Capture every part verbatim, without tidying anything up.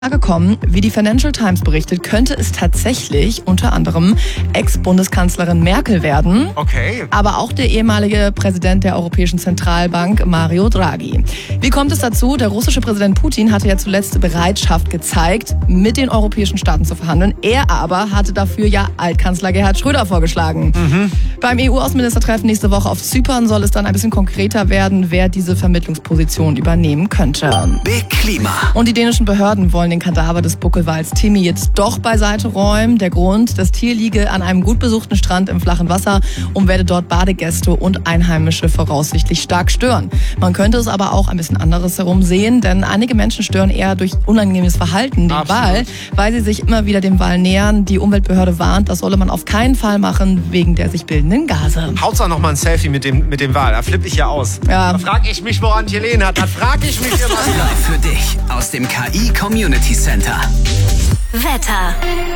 Gekommen. Wie die Financial Times berichtet, könnte es tatsächlich unter anderem Ex-Bundeskanzlerin Merkel werden. Okay. Aber auch der ehemalige Präsident der Europäischen Zentralbank, Mario Draghi. Wie kommt es dazu? Der russische Präsident Putin hatte ja zuletzt Bereitschaft gezeigt, mit den europäischen Staaten zu verhandeln. Er aber hatte dafür ja Altkanzler Gerhard Schröder vorgeschlagen. Mhm. Beim E U-Außenministertreffen nächste Woche auf Zypern soll es dann ein bisschen konkreter werden, wer diese Vermittlungsposition übernehmen könnte. Big Klima. Und die dänischen Behörden wollen den Kadaver des Buckelwals Timmy jetzt doch beiseite räumen. Der Grund, das Tier liege an einem gut besuchten Strand im flachen Wasser und werde dort Badegäste und Einheimische voraussichtlich stark stören. Man könnte es aber auch ein bisschen anderes herum sehen, denn einige Menschen stören eher durch unangenehmes Verhalten den Absolut. Wal, weil sie sich immer wieder dem Wal nähern. Die Umweltbehörde warnt, das solle man auf keinen Fall machen, wegen der sich bildenden Gase. Hauptsache noch mal ein Selfie mit dem, mit dem Wal. Da flippe ich ja aus. Ja. Da frag ich mich, woran die Helene hat. Da frag ich mich immer wieder. Live für dich aus dem K I Community Center. Wetter.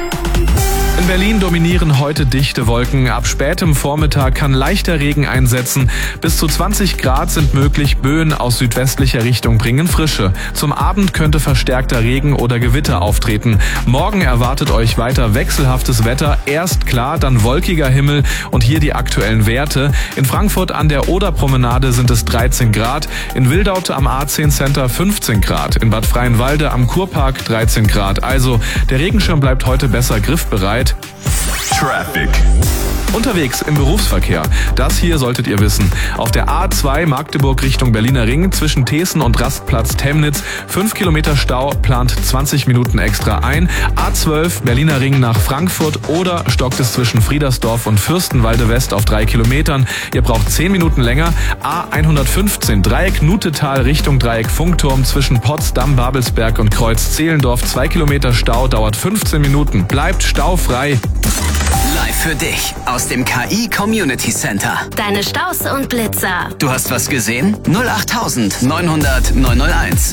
In Berlin dominieren heute dichte Wolken. Ab spätem Vormittag kann leichter Regen einsetzen. Bis zu zwanzig Grad sind möglich. Böen aus südwestlicher Richtung bringen Frische. Zum Abend könnte verstärkter Regen oder Gewitter auftreten. Morgen erwartet euch weiter wechselhaftes Wetter. Erst klar, dann wolkiger Himmel und hier die aktuellen Werte. In Frankfurt an der Oderpromenade sind es dreizehn Grad. In Wildaute am A zehn Center fünfzehn Grad. In Bad Freienwalde am Kurpark dreizehn Grad. Also, der Regenschirm bleibt heute besser griffbereit. Traffic. Unterwegs im Berufsverkehr. Das hier solltet ihr wissen. Auf der A zwei Magdeburg Richtung Berliner Ring zwischen Thesen und Rastplatz Temnitz. fünf Kilometer Stau, plant zwanzig Minuten extra ein. A zwölf Berliner Ring nach Frankfurt oder stockt es zwischen Friedersdorf und Fürstenwalde West auf drei Kilometern. Ihr braucht zehn Minuten länger. A hundertfünfzehn Dreieck Nutetal Richtung Dreieck Funkturm zwischen Potsdam, Babelsberg und Kreuz Zehlendorf. zwei Kilometer Stau, dauert fünfzehn Minuten. Bleibt staufrei. Live für dich aus dem K I Community Center. Deine Staus und Blitzer. Du hast was gesehen? null acht neunhundert neunhunderteins.